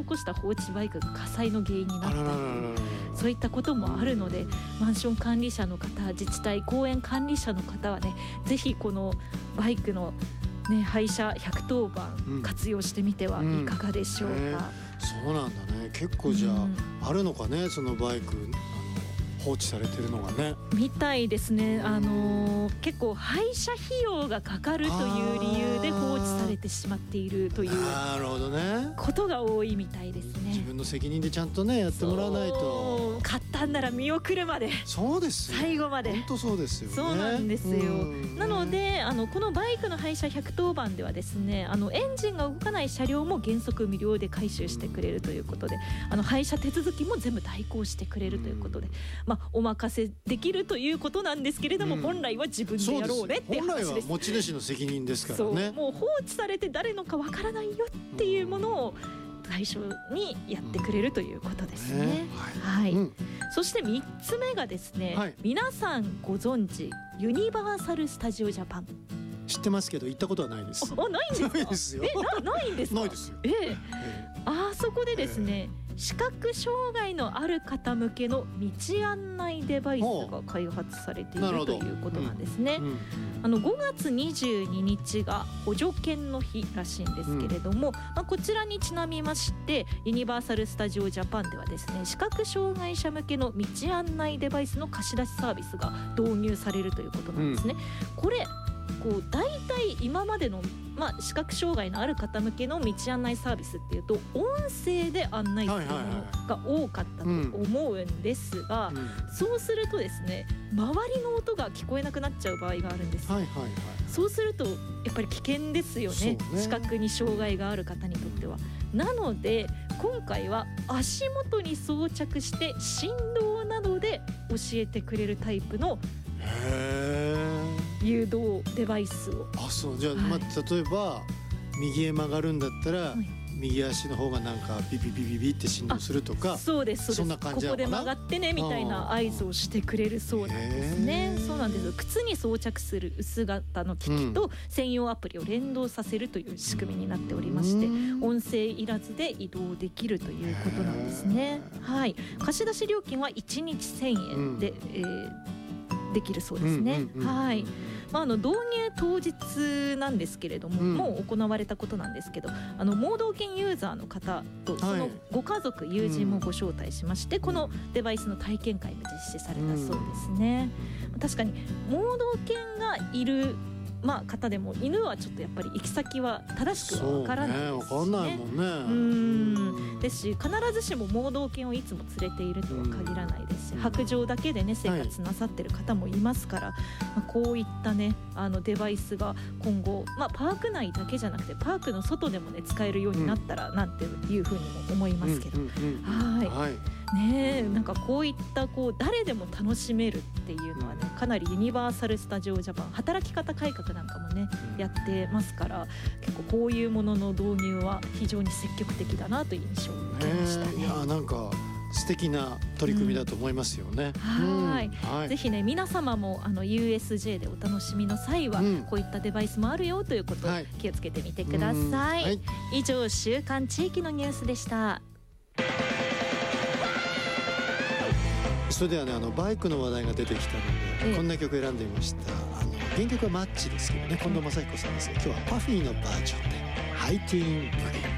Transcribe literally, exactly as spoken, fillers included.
起こした放置バイクが火災の原因になったり、そういったこともあるので、 うん、 マンション管理者の方、自治体公園管理者の方はね、ぜひこのバイクの、ね、廃車ひゃくとおばん活用してみてはいかがでしょうか、うんうんえー、そうなんだね。結構じゃあ、うん、あるのかね、そのバイク放置されてるのがね。 みたいですね。あのー、結構廃車費用がかかるという理由で放置されてしまっているというなるほどねことが多いみたいですね。 自分の責任でちゃんとねやってもらわないと。 買ったんなら見送るまで。 そうですよ、 最後まで。 本当そうですよね。 そうなんですよ。なのであのこのバイクの廃車ひゃくとおばんではですね、あのエンジンが動かない車両も原則無料で回収してくれるということで、あの廃車手続きも全部代行してくれるということで、まあ、お任せできるということなんですけれども、うん、本来は自分でやろうねっていう話です。 本来は持ち主の責任ですからね。 そう、もう放置されて誰のかわからないよっていうものを対象にやってくれるということですね、うんね、はい、はい、うん、そしてみっつめがですね、はい、皆さんご存知ユニバーサル・スタジオ・ジャパン。 知ってますけど行ったことはないです。 あ、ないんですか？ ないですよ。 え、な、ないんですか？ ないですよ。 ええええ、あそこでですね、えー、視覚障害のある方向けの道案内デバイスが開発されているということなんですね、うんうん、あのごがつにじゅうににちが補助犬の日らしいんですけれども、うん、まあ、こちらにちなみましてユニバーサル・スタジオ・ジャパンではですね、視覚障害者向けの道案内デバイスの貸し出しサービスが導入されるということなんですね、うん、これこう大体今までの、まあ、視覚障害のある方向けの道案内サービスっていうと音声で案内するものが多かったと思うんですが、そうするとですね、周りの音が聞こえなくなっちゃう場合があるんです、はいはいはい、そうするとやっぱり危険ですよ ね, ね視覚に障害がある方にとっては。なので今回は足元に装着して振動などで教えてくれるタイプの誘導デバイスを。あ、そう。じゃあ、はい、まあ、例えば右へ曲がるんだったら、はい、右足の方がなんかビビビビビって振動するとか。そうです、そうです。そんな感じなのかな。ここで曲がってねみたいな合図をしてくれるそうなんですね。そうなんです。靴に装着する薄型の機器と専用アプリを連動させるという仕組みになっておりまして、音声いらずで移動できるということなんですね。はい。貸し出し料金はいちにちせんえんで、うん、えー、できるそうですね、うんうんうん、はい。まあ、あの導入当日なんですけれども、うん、もう行われたことなんですけど、あの盲導犬ユーザーの方とそのご家族、はい、友人もご招待しまして、うん、このデバイスの体験会も実施されたそうですね、うん、確かに盲導犬がいる、まあ、方でも犬はちょっとやっぱり行き先は正しくは分からないですしね。そうね、分かんないもんね。うんですし、必ずしも盲導犬をいつも連れているとは限らないですし、うん、白杖だけでね生活なさってる方もいますから、はい、まあ、こういったねあのデバイスが今後、まあ、パーク内だけじゃなくてパークの外でもね使えるようになったらなんていうふうにも思いますけど、うんうんうん、はい、はいね、えなんかこういったこう誰でも楽しめるっていうのはね、かなりユニバーサル・スタジオ・ジャパン働き方改革なんかもねやってますから、結構こういうものの導入は非常に積極的だなという印象を受けましたね。いや、なんか素敵な取り組みだと思いますよね、うん、はい、はい。ぜひね皆様もあの ユーエスジェー でお楽しみの際は、うん、こういったデバイスもあるよということを気をつけてみてください、はい、以上週刊地域のニュースでした。それではね、あのバイクの話題が出てきたので、ええ、こんな曲選んでみました。あの原曲はマッチですけどね、近藤真彦さんですが、今日はパフィーのバージョンでハイティーンブギー。